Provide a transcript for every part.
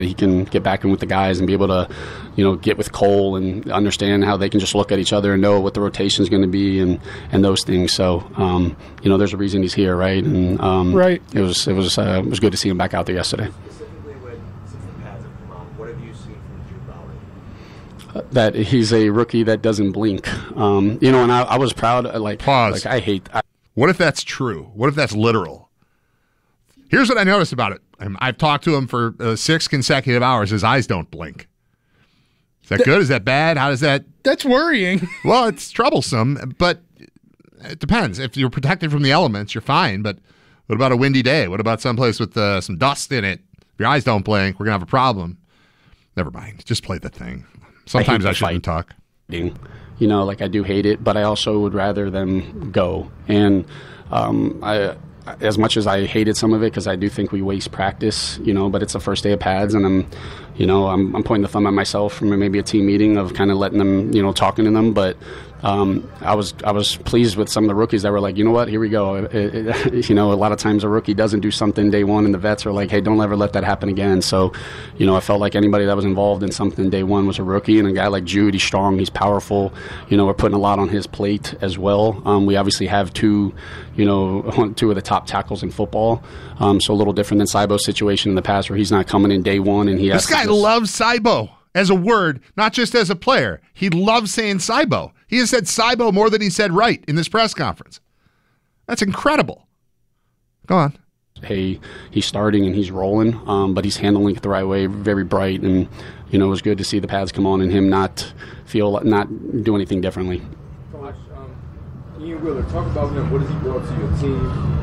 He can get back in with the guys and be able to, get with Cole and understand how they can just look at each other and know what the rotation is going to be and those things. So, there's a reason he's here, right? And right. It was good to see him back out there yesterday. Specifically, since the pads have come on, what have you seen from Jude Bowley? That he's a rookie that doesn't blink. And I was proud. Pause. What if that's true? What if that's literal? Here's what I noticed about it. I've talked to him for 6 consecutive hours. His eyes don't blink. Is that good? Is that bad? How does that? That's worrying. Well, it's troublesome, but it depends. If you're protected from the elements, you're fine. But what about a windy day? What about someplace with some dust in it? If your eyes don't blink, we're going to have a problem. Never mind. Just play the thing. Sometimes I shouldn't talk. I do hate it, but I also would rather them go. And as much as I hated some of it, because I do think we waste practice, but it's the first day of pads, and I'm pointing the thumb at myself from maybe a team meeting of kind of letting them, talking to them, but I was pleased with some of the rookies that were like, you know what, here we go. A lot of times a rookie doesn't do something day one, and the vets are like, hey, don't ever let that happen again. So, I felt like anybody that was involved in something day one was a rookie, and a guy like Jude, he's strong, he's powerful. We're putting a lot on his plate as well. We obviously have two of the top tackles in football. So a little different than Cybo's situation in the past where he's not coming in day one and he has. This guy loves Cybo as a word, not just as a player. He loves saying Cybo. He has said Cybo more than he said right in this press conference. That's incredible. Go on. Hey, he's starting and he's rolling, but he's handling it the right way, very bright, and it was good to see the pads come on and him not do anything differently. Coach, Ian Wheeler, talk about him. What does he brought to your team?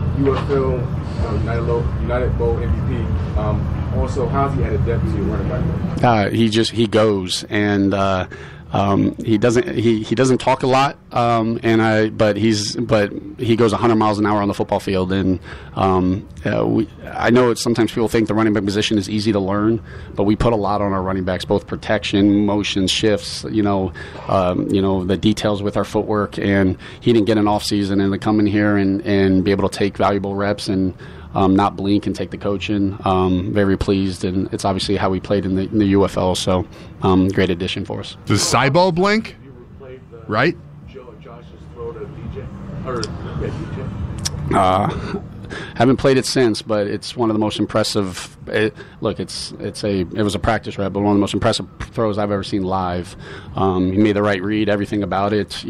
UFL, United Bowl MVP. Also, how's he had a deputy running back? He goes, and he doesn't talk a lot, but he goes 100 miles an hour on the football field, and I know sometimes people think the running back position is easy to learn, but we put a lot on our running backs, both protection, motion, shifts, the details with our footwork, and he didn't get an off season and to come in here and be able to take valuable reps and not blink and take the coaching. Very pleased, and it's obviously how we played in the UFL, so great addition for us. Does Cybo blink? Right? Josh's throw to DJ? Haven't played it since, but it's one of the most impressive. It was a practice rep, but one of the most impressive throws I've ever seen live. He made the right read, everything about it,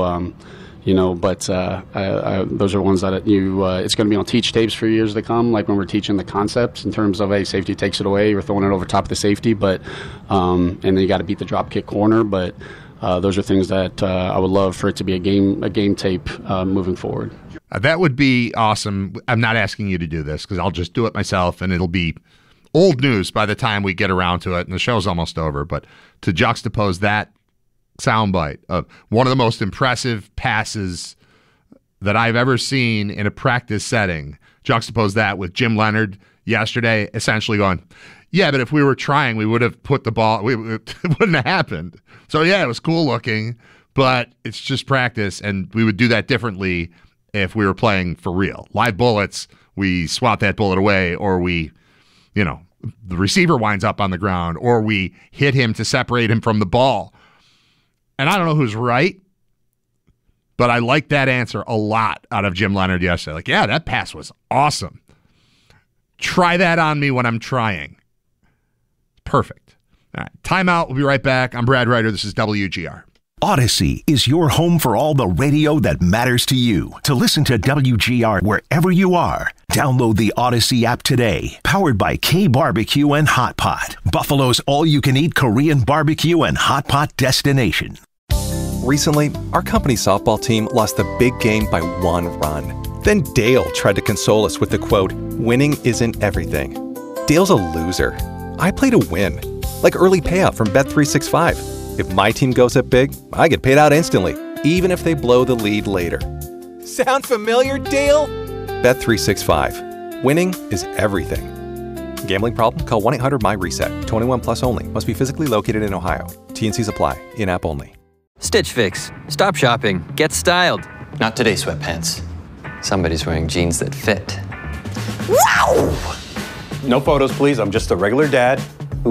but those are ones that it's going to be on teach tapes for years to come, like when we're teaching the concepts in terms of, hey, safety takes it away, you're throwing it over top of the safety, but and then you got to beat the drop kick corner, but those are things that I would love for it to be a game tape moving forward. That would be awesome. I'm not asking you to do this because I'll just do it myself, and it'll be old news by the time we get around to it, and the show's almost over, but to juxtapose that soundbite of one of the most impressive passes that I've ever seen in a practice setting, juxtapose that with Jim Leonhard yesterday, essentially going, yeah, but if we were trying, we would have put the ball, it wouldn't have happened. So yeah, it was cool looking, but it's just practice, and we would do that differently if we were playing for real. Live bullets, we swat that bullet away, or we, the receiver winds up on the ground, or we hit him to separate him from the ball. And I don't know who's right, but I like that answer a lot out of Jim Leonhard yesterday. Like, yeah, that pass was awesome. Try that on me when I'm trying. Perfect. All right, timeout. We'll be right back. I'm Brad Ryder. This is WGR. Odyssey is your home for all the radio that matters to you. To listen to WGR wherever you are, download the Odyssey app today. Powered by K-Barbecue and Hot Pot, Buffalo's all-you-can-eat Korean barbecue and hot pot destination. Recently, our company softball team lost the big game by 1 run. Then Dale tried to console us with the quote, "Winning isn't everything." Dale's a loser. I play to win, like early payout from Bet365. If my team goes up big, I get paid out instantly, even if they blow the lead later. Sound familiar, Dale? Bet365. Winning is everything. Gambling problem? Call 1-800-MY-RESET. 21 plus only. Must be physically located in Ohio. T&Cs apply. In-app only. Stitch Fix. Stop shopping. Get styled. Not today, sweatpants. Somebody's wearing jeans that fit. Wow! No photos, please. I'm just a regular dad